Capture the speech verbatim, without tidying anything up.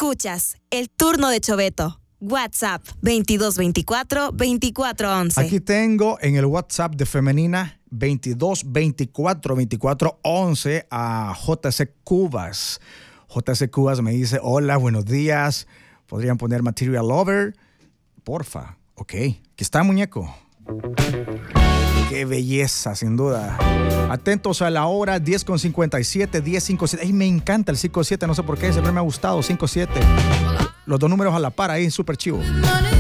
Escuchas El Turno de Choveto. WhatsApp veintidós veinticuatro veinticuatro once. Aquí tengo en el WhatsApp de Femenina veintidós veinticuatro veinticuatro once a J C Cubas. J C Cubas me dice, hola, buenos días. ¿Podrían poner Material Lover? Porfa. Ok. Aquí está, muñeco. Qué belleza, sin duda. Atentos a la hora, diez con cincuenta y siete, diez cincuenta y siete. Ay, me encanta el cinco siete, no sé por qué, siempre me ha gustado, cinco siete. Los dos números a la par ahí, súper chivo.